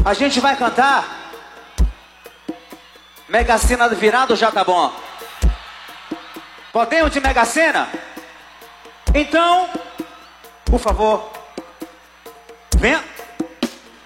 A gente vai cantar Mega Sena do virado, já tá bom? Podemos de Mega Sena? Então, por favor, venha.